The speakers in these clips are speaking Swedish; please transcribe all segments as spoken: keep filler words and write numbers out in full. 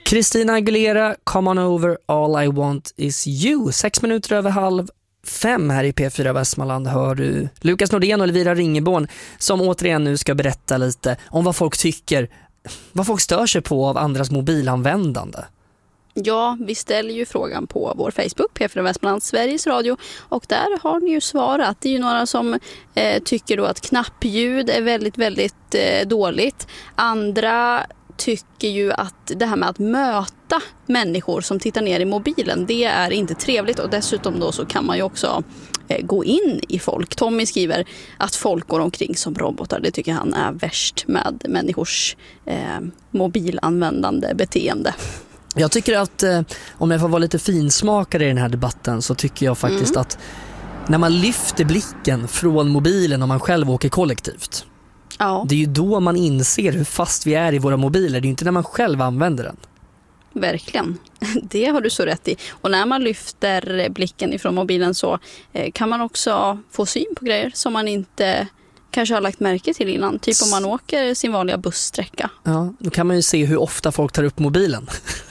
Christina Aguilera, Come on over, all I want is you. Sex minuter över halv fem här i P fyra Västmanland hör du Lukas Nordén och Elvira Ringeborn som återigen nu ska berätta lite om vad folk tycker, vad folk stör sig på av andras mobilanvändande. Ja, vi ställer ju frågan på vår Facebook, P fyra Västmanland, Sveriges Radio. Och där har ni ju svarat. Det är ju några som eh, tycker då att knappljud är väldigt, väldigt eh, dåligt. Andra tycker ju att det här med att möta människor som tittar ner i mobilen, det är inte trevligt. Och dessutom då så kan man ju också eh, gå in i folk. Tommy skriver att folk går omkring som robotar. Det tycker han är värst med människors eh, mobilanvändande beteende. Jag tycker att, eh, om jag får vara lite finsmakare i den här debatten, så tycker jag faktiskt mm. att när man lyfter blicken från mobilen och man själv åker kollektivt, ja. det är ju då man inser hur fast vi är i våra mobiler. Det är ju inte när man själv använder den. Verkligen, det har du så rätt i. Och när man lyfter blicken ifrån mobilen så eh, kan man också få syn på grejer som man inte kanske har lagt märke till innan. Typ om man åker sin vanliga busssträcka. Ja, då kan man ju se hur ofta folk tar upp mobilen.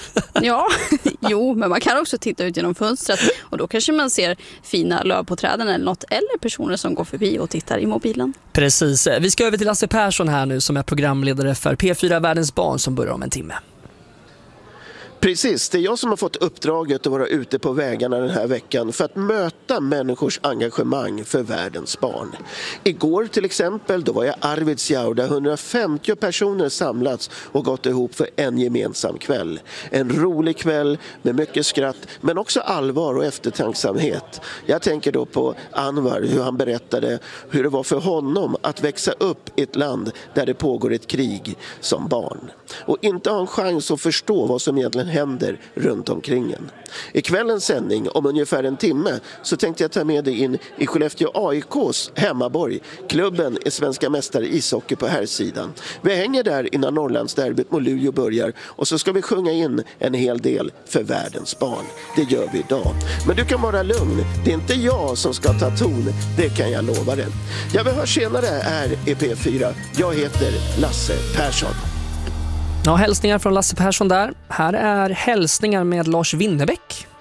Ja, jo, men man kan också titta ut genom fönstret och då kanske man ser fina löv på träden eller något, eller personer som går förbi och tittar i mobilen. Precis, vi ska över till Lasse Persson här nu som är programledare för P fyra Världens barn som börjar om en timme. Precis, det är jag som har fått uppdraget att vara ute på vägarna den här veckan för att möta människors engagemang för världens barn. Igår till exempel, då var jag i Arvidsjaur där hundrafemtio personer samlats och gått ihop för en gemensam kväll. En rolig kväll med mycket skratt men också allvar och eftertanksamhet. Jag tänker då på Anwar, hur han berättade hur det var för honom att växa upp i ett land där det pågår ett krig som barn. Och inte ha en chans att förstå vad som egentligen händer runt omkring en. I kvällens sändning om ungefär en timme så tänkte jag ta med dig in i Skellefteå A I K:s hemmaborg. Klubben är svenska mästare i ishockey på här sidan. Vi hänger där innan Norrlandsderbyt mot Luleå börjar och så ska vi sjunga in en hel del för världens barn. Det gör vi idag. Men du kan vara lugn. Det är inte jag som ska ta ton. Det kan jag lova dig. Jag vill höra senare här i P fyra. Jag heter Lasse Persson. Ja, hälsningar från Lasse Persson där. Här är hälsningar med Lars Winnerbäck.